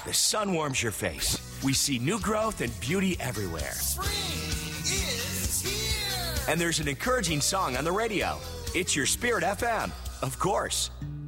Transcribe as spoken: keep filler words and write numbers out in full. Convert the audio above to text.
The sun warms your face. We see new growth and beauty everywhere. Spring is here. And there's an encouraging song on the radio. It's your Spirit F M, of course.